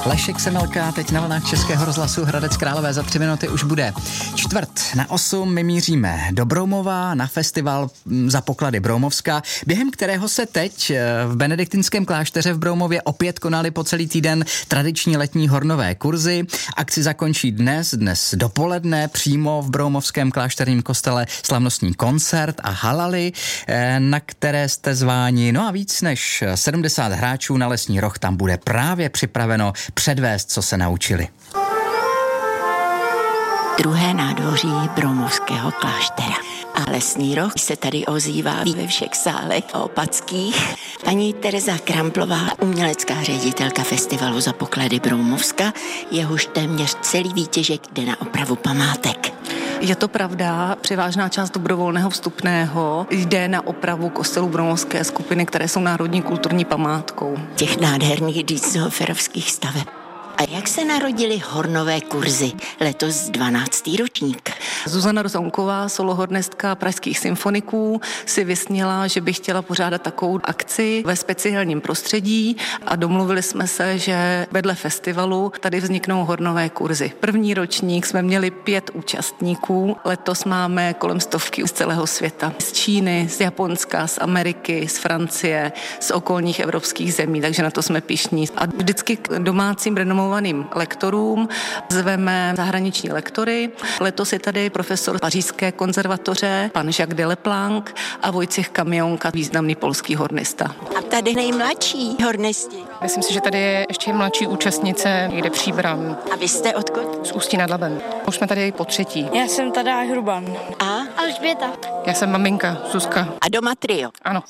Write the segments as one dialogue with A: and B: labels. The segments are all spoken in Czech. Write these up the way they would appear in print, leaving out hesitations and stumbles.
A: Lešek Semelka teď na vlnách Českého rozhlasu Hradec Králové. Za 3 minuty už bude 7:45. My míříme do Broumova na festival Za poklady Broumovska, během kterého se teď v benediktinském klášteře v Broumově opět konaly po celý týden tradiční letní hornové kurzy. Akci zakončí dnes dopoledne přímo v Broumovském klášterním kostele slavnostní koncert a halaly, na které jste zváni. No a víc než 70 hráčů na Lesní roh tam bude právě připraveno předvést, co se naučili.
B: Druhé nádvoří Broumovského kláštera. A Lesní roh se tady ozývá ve všech sálech opackých. Paní Tereza Kramplová, umělecká ředitelka festivalu Za poklady Broumovska, jehož téměř celý výtěžek jde na opravu památek.
C: Je to pravda, převážná část dobrovolného vstupného jde na opravu kostelů broumovské skupiny, které jsou národní kulturní památkou.
B: Těch nádherných Dietzenhoferovských staveb. A jak se narodily hornové kurzy? Letos 12. ročník.
C: Zuzana Rzonková, solohornistka pražských symfoniků, si vysnila, že by chtěla pořádat takovou akci ve speciálním prostředí a domluvili jsme se, že vedle festivalu tady vzniknou hornové kurzy. První ročník jsme měli 5 účastníků, letos máme kolem 100 z celého světa. Z Číny, z Japonska, z Ameriky, z Francie, z okolních evropských zemí, takže na to jsme pyšní. A vždycky k domácím renomovaným lektorům zveme zahraniční lektory. Letos je tady profesor Pařížské konzervatoře, pan Jacques Deleplanc a Vojtěch Kamionka, významný polský hornista.
B: A tady nejmladší hornisti.
D: Myslím si, že tady je ještě mladší účastnice někde Příbram.
B: A vy jste odkud?
D: Z Ústí nad Labem. Už jsme tady po 3.
E: Já jsem Tadáš Hruban.
B: A?
E: Alžběta.
D: Já jsem maminka, Zuzka.
B: A doma trio?
D: Ano.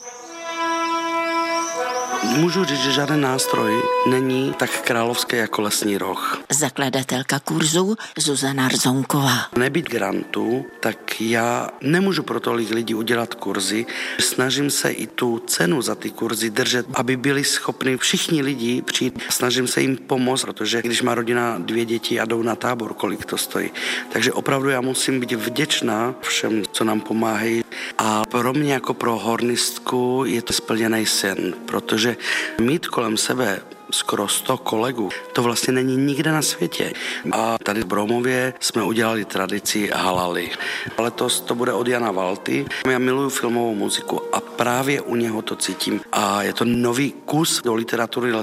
F: Můžu říct, že žádný nástroj není tak královský jako Lesní roh.
B: Zakladatelka kurzu Zuzana Rzonková.
F: Nebýt grantu, tak já nemůžu pro tolik lidí udělat kurzy. Snažím se i tu cenu za ty kurzy držet, aby byli schopni všichni lidi přijít. Snažím se jim pomoct, protože když má rodina 2 děti a jdou na tábor, kolik to stojí. Takže opravdu já musím být vděčná všem, co nám pomáhají. A pro mě jako pro hornistku je to splněný sen, protože mít kolem sebe skoro 100 kolegů, to vlastně není nikde na světě. A tady v Broumově jsme udělali tradici halaly. Letos to bude od Jana Valty. Já miluju filmovou muziku a právě u něho to cítím. A je to nový kus do literatury